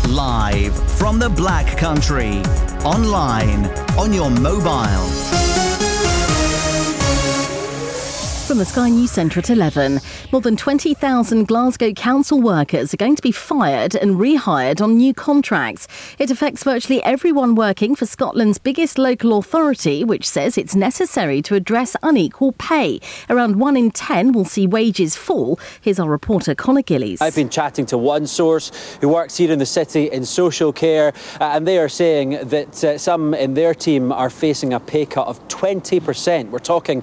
Live from the Black Country. Online, on your mobile. From the Sky News Centre at 11, more than 20,000 Glasgow council workers are going to be fired and rehired on new contracts. It affects virtually everyone working for Scotland's biggest local authority, which says it's necessary to address unequal pay. Around 1 in 10 will see wages fall. Here's our reporter Conor Gillies. I've been chatting to one source who works here in the city in social care, and they are saying that some in their team are facing a pay cut of 20%. We're talking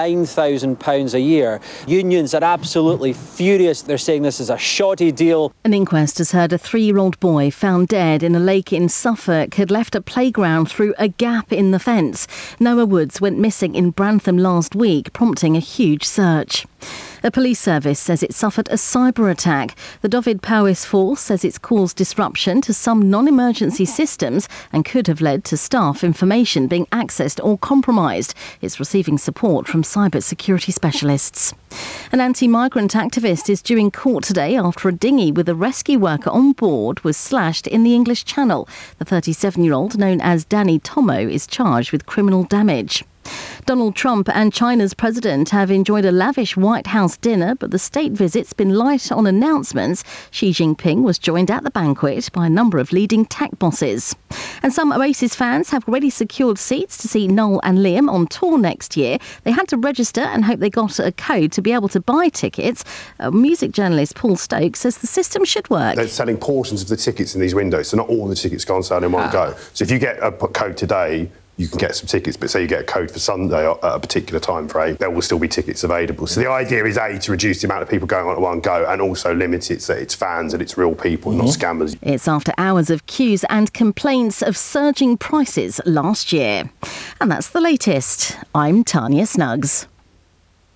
£9,000 a year. Unions are absolutely furious. They're saying this is a shoddy deal. An inquest has heard a 3-year-old boy found dead in a lake in Suffolk had left a playground through a gap in the fence. Noah Woods went missing in Brantham last week, prompting a huge search. A police service says it suffered a cyber attack. The Dyfed Powys Force says it's caused disruption to some non-emergency systems and could have led to staff information being accessed or compromised. It's receiving support from cyber security specialists. An anti-migrant activist is due in court today after a dinghy with a rescue worker on board was slashed in the English Channel. The 37-year-old, known as Danny Tomo, is charged with criminal damage. Donald Trump and China's president have enjoyed a lavish White House dinner, but the state visit's been light on announcements. Xi Jinping was joined at the banquet by a number of leading tech bosses. And some Oasis fans have already secured seats to see Noel and Liam on tour next year. They had to register and hope they got a code to be able to buy tickets. Music journalist Paul Stokes says the system should work. They're selling portions of the tickets in these windows, so not all the tickets go on sale in one go. So if you get a code today, you can get some tickets, but say you get a code for Sunday at a particular time frame, there will still be tickets available. So the idea is, A, to reduce the amount of people going on at one go, and also limit it so it's fans and it's real people, not scammers. It's after hours of queues and complaints of surging prices last year. And that's the latest. I'm Tanya Snuggs.